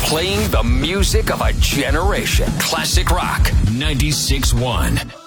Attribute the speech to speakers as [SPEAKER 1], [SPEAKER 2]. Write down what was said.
[SPEAKER 1] Playing the music of a generation. Classic Rock 96.1.